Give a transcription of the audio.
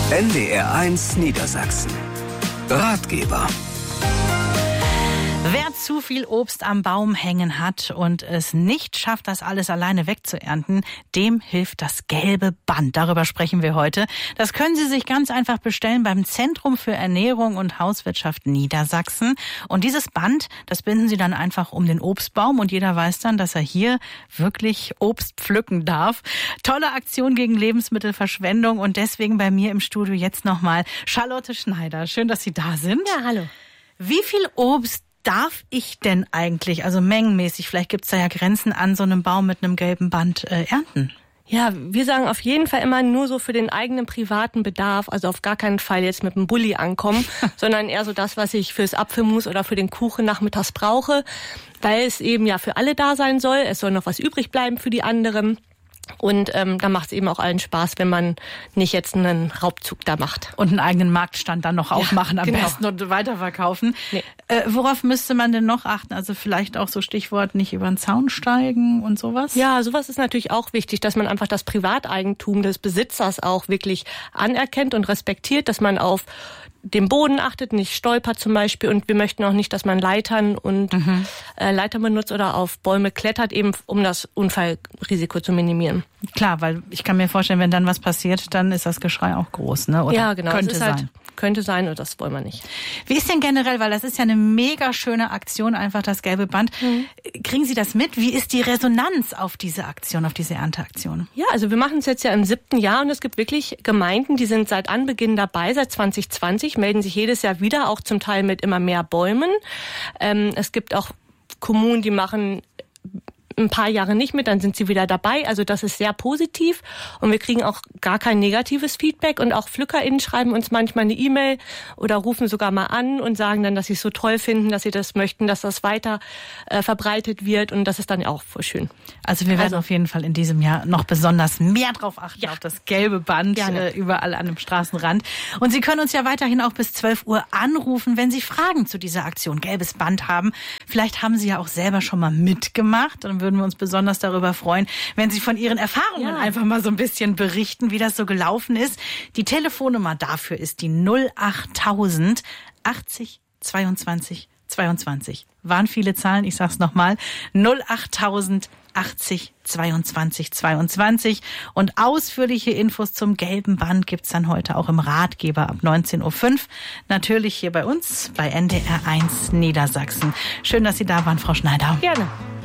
NDR1 Niedersachsen. Ratgeber. Wer zu viel Obst am Baum hängen hat und es nicht schafft, das alles alleine wegzuernten, dem hilft das gelbe Band. Darüber sprechen wir heute. Das können Sie sich ganz einfach bestellen beim Zentrum für Ernährung und Hauswirtschaft Niedersachsen. Und dieses Band, das binden Sie dann einfach um den Obstbaum und jeder weiß dann, dass er hier wirklich Obst pflücken darf. Tolle Aktion gegen Lebensmittelverschwendung und deswegen bei mir im Studio jetzt nochmal Charlotte Schneider. Schön, dass Sie da sind. Ja, hallo. Wie viel Obst darf ich denn eigentlich, also mengenmäßig, vielleicht gibt's da ja Grenzen an so einem Baum mit einem gelben Band ernten? Ja, wir sagen auf jeden Fall immer nur so für den eigenen privaten Bedarf, also auf gar keinen Fall jetzt mit einem Bulli ankommen, sondern eher so das, was ich fürs Apfelmus oder für den Kuchen nachmittags brauche, weil es eben ja für alle da sein soll. Es soll noch was übrig bleiben für die anderen. Und da macht es eben auch allen Spaß, wenn man nicht jetzt einen Raubzug da macht. Und einen eigenen Marktstand dann noch aufmachen, am genau. besten und weiterverkaufen. Nee. Worauf müsste man denn noch achten? Also vielleicht auch so Stichwort nicht über den Zaun steigen und sowas? Ja, sowas ist natürlich auch wichtig, dass man einfach das Privateigentum des Besitzers auch wirklich anerkennt und respektiert, dass man auf den Boden achtet, nicht stolpert zum Beispiel. Und wir möchten auch nicht, dass man Leitern und Leitern benutzt oder auf Bäume klettert, eben um das Unfallrisiko zu minimieren. Klar, weil ich kann mir vorstellen, wenn dann was passiert, dann ist das Geschrei auch groß, ne? Oder ja, genau. Könnte sein. Halt, könnte sein und das wollen wir nicht. Wie ist denn generell, weil das ist ja eine mega schöne Aktion, einfach das gelbe Band. Kriegen Sie das mit? Wie ist die Resonanz auf diese Aktion, auf diese Ernteaktion? Ja, also wir machen es jetzt ja im 7. Jahr und es gibt wirklich Gemeinden, die sind seit Anbeginn dabei, seit 2020, melden sich jedes Jahr wieder, auch zum Teil mit immer mehr Bäumen. Es gibt auch Kommunen, die machen ein paar Jahre nicht mit, dann sind sie wieder dabei. Also das ist sehr positiv und wir kriegen auch gar kein negatives Feedback und auch PflückerInnen schreiben uns manchmal eine E-Mail oder rufen sogar mal an und sagen dann, dass sie es so toll finden, dass sie das möchten, dass das weiter verbreitet wird und das ist dann auch voll schön. Also wir werden auf jeden Fall in diesem Jahr noch besonders mehr drauf achten, ja, auf das gelbe Band überall an dem Straßenrand. Und Sie können uns ja weiterhin auch bis 12 Uhr anrufen, wenn Sie Fragen zu dieser Aktion Gelbes Band haben. Vielleicht haben Sie ja auch selber schon mal mitgemacht. Dann würden wir uns besonders darüber freuen, wenn Sie von Ihren Erfahrungen einfach mal so ein bisschen berichten, wie das so gelaufen ist. Die Telefonnummer dafür ist die 08000 80 22 22. Waren viele Zahlen, ich sag's nochmal. 08000 80 22 22. Und ausführliche Infos zum gelben Band gibt's dann heute auch im Ratgeber ab 19.05 Uhr. Natürlich hier bei uns, bei NDR1 Niedersachsen. Schön, dass Sie da waren, Frau Schneider. Gerne.